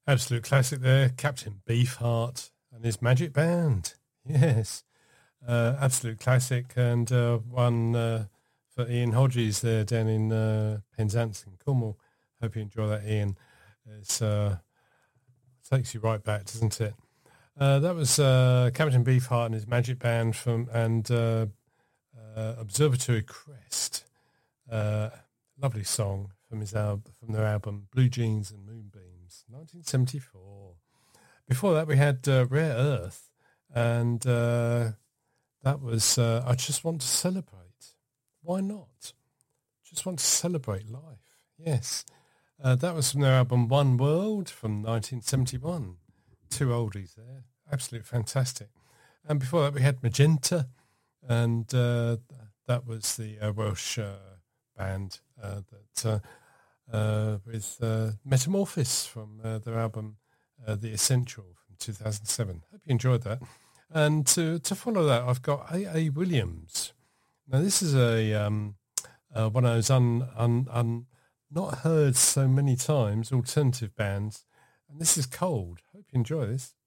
Absolute classic there, Captain Beefheart and his Magic Band. Yes, absolute classic, and one for Ian Hodges there down in Penzance in Cornwall. Hope you enjoy that, Ian. It takes you right back, doesn't it? That was Captain Beefheart and his Magic Band and Observatory Crest. Lovely song from their album Blue Jeans and Moonbeams, 1974. Before that, we had Rare Earth, and that was I Just Want to Celebrate. Why not? Just want to celebrate life. Yes. That was from their album One World from 1971. Two oldies there. Absolutely fantastic. And before that, we had Magenta, and that was the Welsh band with Metamorphosis from their album The Essential from 2007. Hope you enjoyed that. And to follow that, I've got A.A. Williams. Now, this is one of those not heard so many times alternative bands, and this is Cold. Hope you enjoy this.